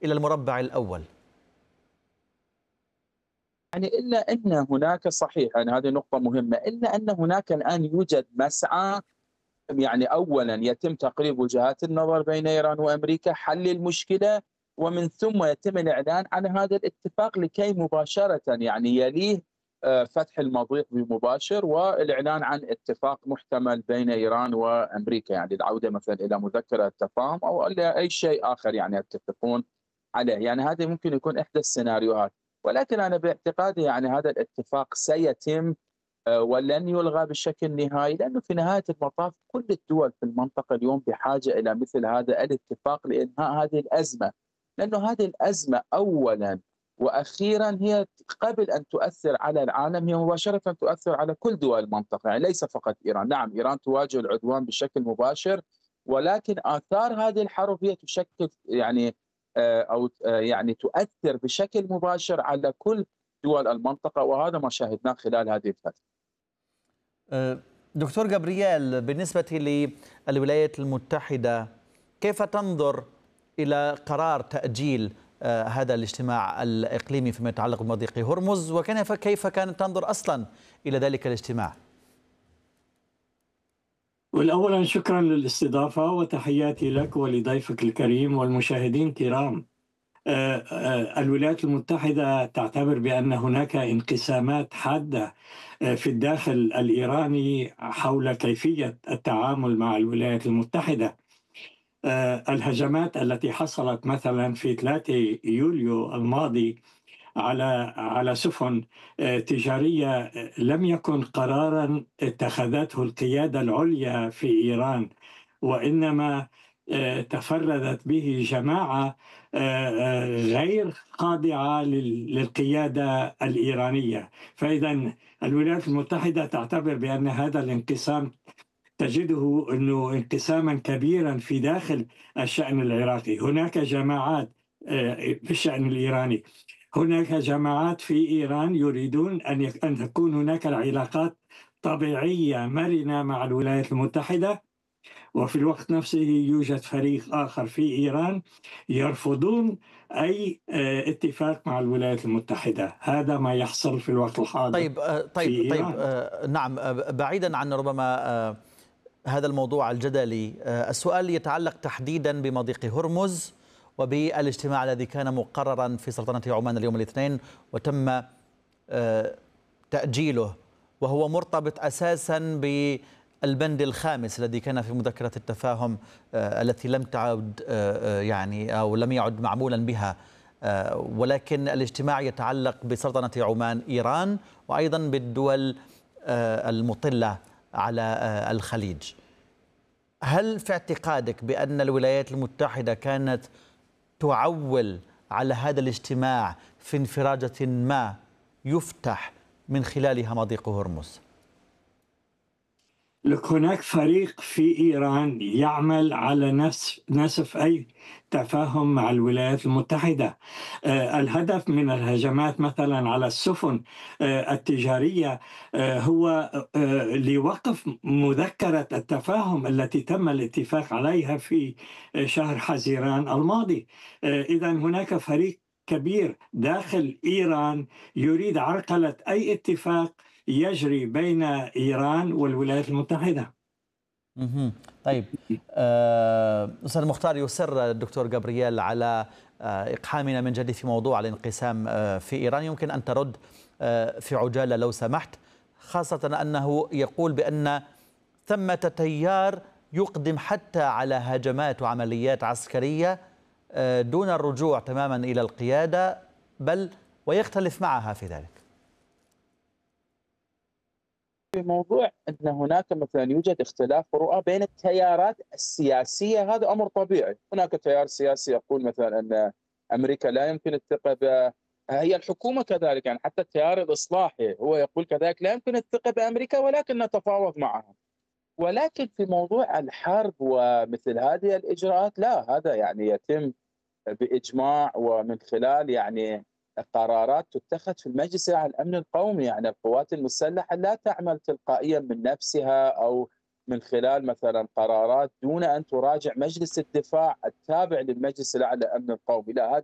إلى المربع الأول؟ يعني إلا أن هناك صحيح، يعني هذه نقطة مهمة، إلا أن هناك الآن يوجد مسعى. يعني أولا يتم تقريب وجهات النظر بين إيران وأمريكا، حل المشكلة، ومن ثم يتم الإعلان عن هذا الاتفاق لكي مباشرة يعني يليه فتح المضيق بمباشر والإعلان عن اتفاق محتمل بين إيران وأمريكا، يعني العودة مثلا إلى مذكرة تفاهم أو إلى أي شيء آخر يعني يتفقون عليه. يعني هذا ممكن يكون إحدى السيناريوهات، ولكن أنا باعتقادي يعني هذا الاتفاق سيتم ولن يلغى بشكل نهائي، لأنه في نهاية المطاف كل الدول في المنطقة اليوم بحاجة إلى مثل هذا الاتفاق لإنهاء هذه الأزمة، لأنه هذه الأزمة أولا وأخيرا هي قبل أن تؤثر على العالم هي مباشرة تؤثر على كل دول المنطقة، يعني ليس فقط إيران. نعم إيران تواجه العدوان بشكل مباشر، ولكن آثار هذه الحرب هي تشكل يعني أو يعني تؤثر بشكل مباشر على كل دول المنطقة، وهذا ما شاهدناه خلال هذه الفترة. أه، دكتور جابرييل، بالنسبة للولايات المتحدة كيف تنظر إلى قرار تأجيل هذا الاجتماع الإقليمي فيما يتعلق بمضيق هرمز، وكيف كانت تنظر أصلا إلى ذلك الاجتماع؟ والأولا شكرا للاستضافة وتحياتي لك ولضيفك الكريم والمشاهدين الكرام. الولايات المتحدة تعتبر بأن هناك انقسامات حادة في الداخل الإيراني حول كيفية التعامل مع الولايات المتحدة. الهجمات التي حصلت مثلا في 3 يوليو الماضي على سفن تجارية لم يكن قرارا اتخذته القيادة العليا في إيران، وإنما تفردت به جماعة غير خاضعة للقيادة الإيرانية. فإذا الولايات المتحدة تعتبر بأن هذا الانقسام تجده أنه انقساما كبيرا في داخل الشأن العراقي. هناك جماعات في الشأن الإيراني، هناك جماعات في إيران يريدون أن تكون هناك العلاقات طبيعية مرنة مع الولايات المتحدة، وفي الوقت نفسه يوجد فريق آخر في إيران يرفضون أي اتفاق مع الولايات المتحدة. هذا ما يحصل في الوقت الحاضر طيب في طيب طيب إيران. نعم، بعيدا عن ربما هذا الموضوع الجدلي، السؤال يتعلق تحديدا بمضيق هرمز وبالاجتماع الذي كان مقررا في سلطنة عمان اليوم الاثنين وتم تأجيله، وهو مرتبط أساسا بالبند الخامس الذي كان في مذكرة التفاهم التي لم تعد يعني أو لم يعد معمولا بها، ولكن الاجتماع يتعلق بسلطنة عمان إيران وأيضا بالدول المطلة على الخليج. هل في اعتقادك بأن الولايات المتحدة كانت تعول على هذا الاجتماع في انفراجة ما يفتح من خلالها مضيق هرمز؟ هناك فريق في إيران يعمل على نسف أي تفاهم مع الولايات المتحدة. الهدف من الهجمات مثلا على السفن التجارية هو لوقف مذكرة التفاهم التي تم الاتفاق عليها في شهر حزيران الماضي. إذا هناك فريق كبير داخل إيران يريد عرقلة أي اتفاق يجري بين إيران والولايات المتحدة. طيب أستاذ مختار، يصر الدكتور جابرييل على إقحامنا من جديد في موضوع الانقسام في إيران. يمكن أن ترد في عجالة لو سمحت، خاصة أنه يقول بأن ثمة تيار يقدم حتى على هجمات وعمليات عسكرية دون الرجوع تماما إلى القيادة، بل ويختلف معها في ذلك. في موضوع أن هناك مثلا يوجد اختلاف رؤى بين التيارات السياسية، هذا أمر طبيعي. هناك تيار سياسي يقول مثلا أن أمريكا لا يمكن الثقة هي الحكومة كذلك، يعني حتى التيار الإصلاحي هو يقول كذلك لا يمكن الثقة بأمريكا ولكن نتفاوض معها. ولكن في موضوع الحرب ومثل هذه الإجراءات لا، هذا يعني يتم بإجماع ومن خلال يعني قرارات تتخذ في المجلس الأعلى للأمن القومي. يعني القوات المسلحة لا تعمل تلقائيا من نفسها أو من خلال مثلا قرارات دون أن تراجع مجلس الدفاع التابع للمجلس الأعلى للأمن القومي، لا، هذه